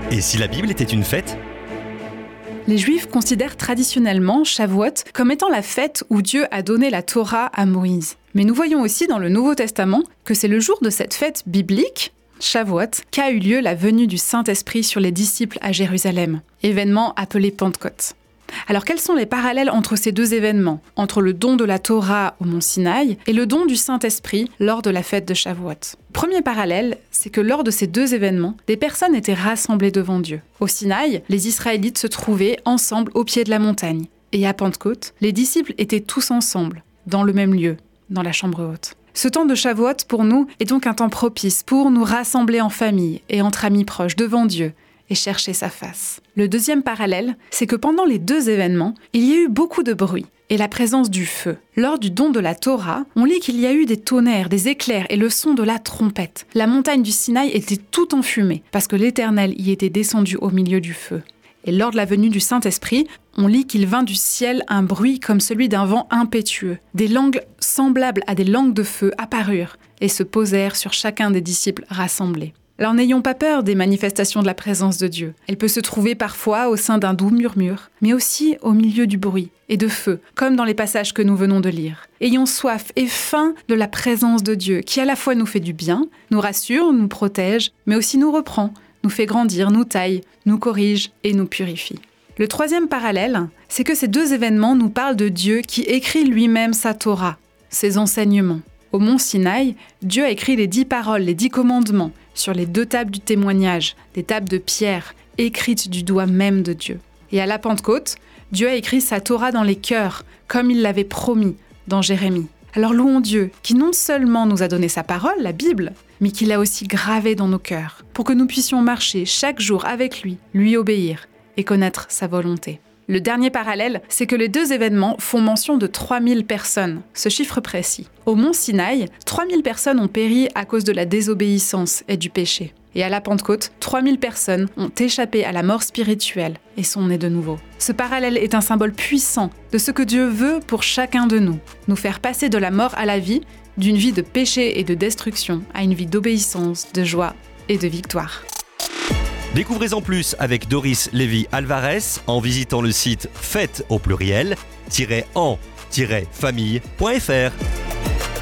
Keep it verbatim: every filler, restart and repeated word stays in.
Et si la Bible était une fête ? Les Juifs considèrent traditionnellement Shavuot comme étant la fête où Dieu a donné la Torah à Moïse. Mais nous voyons aussi dans le Nouveau Testament que c'est le jour de cette fête biblique, Shavuot, qu'a eu lieu la venue du Saint-Esprit sur les disciples à Jérusalem, événement appelé Pentecôte. Alors quels sont les parallèles entre ces deux événements, entre le don de la Torah au mont Sinaï et le don du Saint-Esprit lors de la fête de Shavuot ? Premier parallèle, c'est que lors de ces deux événements, des personnes étaient rassemblées devant Dieu. Au Sinaï, les Israélites se trouvaient ensemble au pied de la montagne. Et à Pentecôte, les disciples étaient tous ensemble, dans le même lieu, dans la chambre haute. Ce temps de Shavuot, pour nous, est donc un temps propice pour nous rassembler en famille et entre amis proches devant Dieu et chercher sa face. Le deuxième parallèle, c'est que pendant les deux événements, il y a eu beaucoup de bruit et la présence du feu. Lors du don de la Torah, on lit qu'il y a eu des tonnerres, des éclairs et le son de la trompette. La montagne du Sinaï était tout enfumée parce que l'Éternel y était descendu au milieu du feu. Et lors de la venue du Saint-Esprit, on lit qu'il vint du ciel un bruit comme celui d'un vent impétueux. Des langues semblables à des langues de feu apparurent et se posèrent sur chacun des disciples rassemblés. Alors n'ayons pas peur des manifestations de la présence de Dieu. Elle peut se trouver parfois au sein d'un doux murmure, mais aussi au milieu du bruit et de feu, comme dans les passages que nous venons de lire. Ayons soif et faim de la présence de Dieu, qui à la fois nous fait du bien, nous rassure, nous protège, mais aussi nous reprend, nous fait grandir, nous taille, nous corrige et nous purifie. Le troisième parallèle, c'est que ces deux événements nous parlent de Dieu qui écrit lui-même sa Torah, ses enseignements. Au mont Sinaï, Dieu a écrit les dix paroles, les dix commandements, sur les deux tables du témoignage, des tables de pierre, écrites du doigt même de Dieu. Et à la Pentecôte, Dieu a écrit sa Torah dans les cœurs, comme il l'avait promis dans Jérémie. Alors louons Dieu, qui non seulement nous a donné sa parole, la Bible, mais qui l'a aussi gravée dans nos cœurs, pour que nous puissions marcher chaque jour avec lui, lui obéir et connaître sa volonté. Le dernier parallèle, c'est que les deux événements font mention de trois mille personnes, ce chiffre précis. Au mont Sinaï, trois mille personnes ont péri à cause de la désobéissance et du péché. Et à la Pentecôte, trois mille personnes ont échappé à la mort spirituelle et sont nées de nouveau. Ce parallèle est un symbole puissant de ce que Dieu veut pour chacun de nous, nous faire passer de la mort à la vie, d'une vie de péché et de destruction à une vie d'obéissance, de joie et de victoire. Découvrez-en plus avec Doris Lévy-Alvarez en visitant le site fête au pluriel, en famille point f r.